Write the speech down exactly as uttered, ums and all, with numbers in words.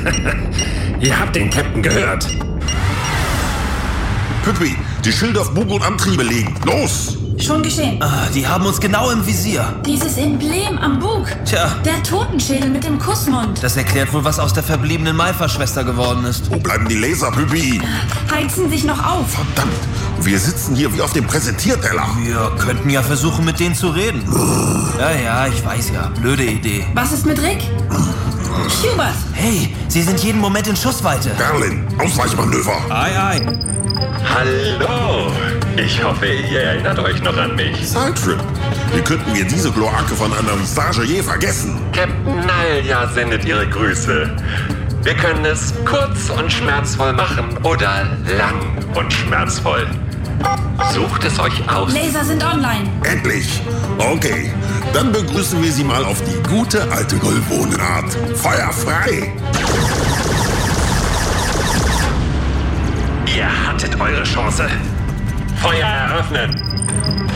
Ihr habt den Captain gehört. Püppi, die Schilder auf Bug und Antriebe legen. Los! Schon geschehen. Ah, die haben uns genau im Visier. Dieses Emblem am Bug. Tja, Der Totenschädel mit dem Kussmund. das erklärt wohl, was aus der verbliebenen Malfa-Schwester geworden ist. Wo bleiben die Laser, Püppi? Heizen sich noch auf. Verdammt, wir sitzen hier wie auf dem Präsentierteller. Wir könnten ja versuchen, mit denen zu reden. Ja, ja, ich weiß ja. Blöde Idee. Was ist mit Rick? Hubert. Hey, sie sind jeden Moment in Schussweite. Berlin, Ausweichmanöver. Ei, ei. Hallo. Ich hoffe, ihr erinnert euch noch an mich. Sidetrip. Wie könnten wir diese Kloake von einer Visage je vergessen? Captain Nalja sendet ihre Grüße. Wir können es kurz und schmerzvoll machen oder lang und schmerzvoll. Sucht es euch aus. Laser sind online. Endlich. Okay, dann begrüßen wir Sie mal auf die gute alte Golvonenart. Feuer frei. Ihr hattet eure Chance. Feuer eröffnen.